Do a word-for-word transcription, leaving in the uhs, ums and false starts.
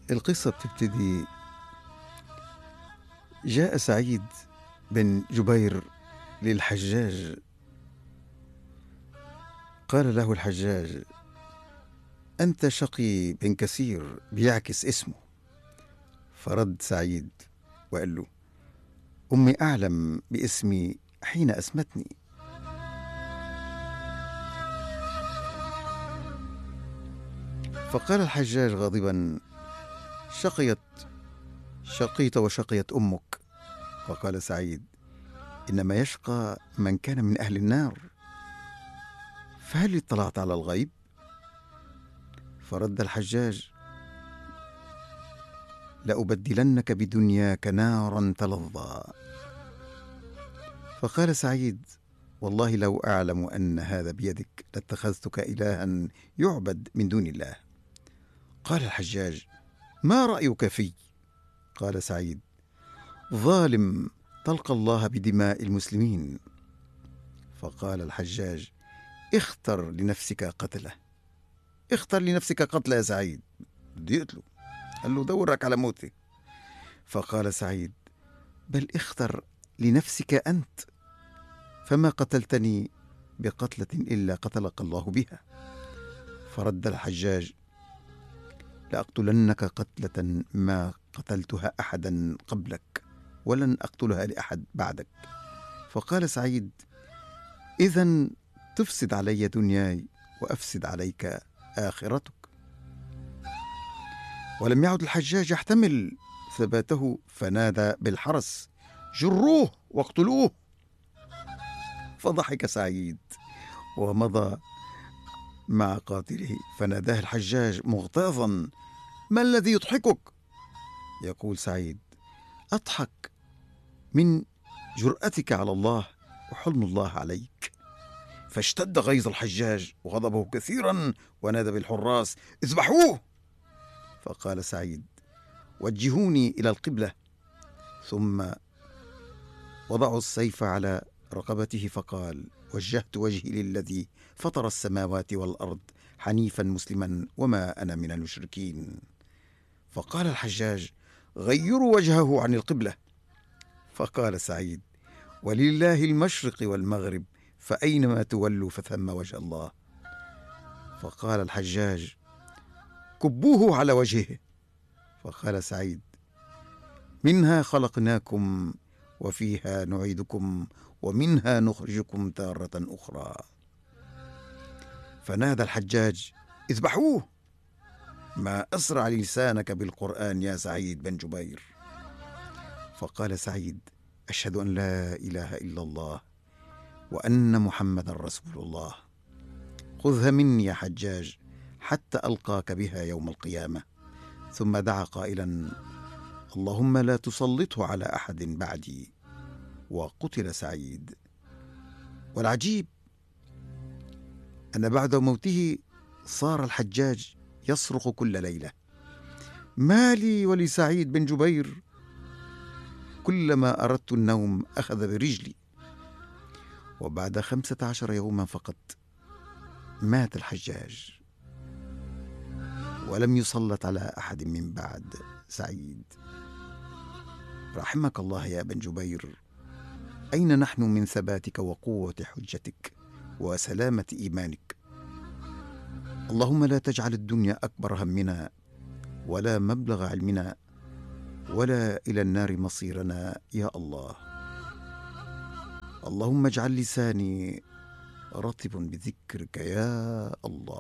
القصة بتبتدي. جاء سعيد بن جبير للحجاج، قال له الحجاج: أنت شقي بن كثير، بيعكس اسمه. فرد سعيد وقال له: أمي أعلم باسمي حين أسمتني. فقال الحجاج غاضبا: شقيت شقيت وشقيت أمك. فقال سعيد: إنما يشقى من كان من أهل النار، فهل اطلعت على الغيب؟ فرد الحجاج: لأبدلنك بدنياك نارا تلظى. فقال سعيد: والله لو أعلم أن هذا بيدك لاتخذتك إلها يعبد من دون الله. قال الحجاج: ما رأيك في؟ قال سعيد: ظالم تلقى الله بدماء المسلمين. فقال الحجاج: اختر لنفسك قتله. اختر لنفسك قتله يا سعيد. بده يقتله، قال له: دورك على موتي. فقال سعيد: بل اختر لنفسك أنت، فما قتلتني بقتلة إلا قتلك الله بها. فرد الحجاج: لأقتلنك قتلة ما قتلتها أحدا قبلك، ولن أقتلها لأحد بعدك. فقال سعيد: إذن تفسد علي دنياي وأفسد عليك آخرتك. ولم يعد الحجاج يحتمل ثباته، فنادى بالحرس: جروه واقتلوه. فضحك سعيد ومضى مع قاتله، فناداه الحجاج مغتاظا: ما الذي يضحكك؟ يقول سعيد: أضحك من جرأتك على الله وحلم الله عليك. فاشتد غيظ الحجاج وغضبه كثيرا، ونادى بالحراس: اذبحوه. فقال سعيد: وجهوني إلى القبلة. ثم وضعوا السيف على رقبته، فقال: وجهت وجهي للذي فطر السماوات والأرض حنيفا مسلما وما أنا من المشركين. فقال الحجاج: غيروا وجهه عن القبلة. فقال سعيد: ولله المشرق والمغرب، فأينما تولوا فثم وجه الله. فقال الحجاج: كبوه على وجهه. فقال سعيد: منها خلقناكم وفيها نعيدكم ومنها نخرجكم تارة أخرى. فنادى الحجاج: اذبحوه. ما أسرع لسانك بالقرآن يا سعيد بن جبير. فقال سعيد: أشهد أن لا إله إلا الله وأن محمد رسول الله. خذها مني يا حجاج حتى ألقاك بها يوم القيامة. ثم دعا قائلا: اللهم لا تسلطه على أحد بعدي. وقتل سعيد. والعجيب أن بعد موته صار الحجاج يصرخ كل ليلة: ما لي ولسعيد بن جبير؟ كلما أردت النوم أخذ برجلي. وبعد خمسة عشر يوما فقط مات الحجاج، ولم يسلط على أحد من بعد سعيد. رحمك الله يا بن جبير، أين نحن من ثباتك وقوة حجتك وسلامة إيمانك؟ اللهم لا تجعل الدنيا أكبر همنا ولا مبلغ علمنا ولا إلى النار مصيرنا يا الله. اللهم اجعل لساني رطب بذكرك يا الله.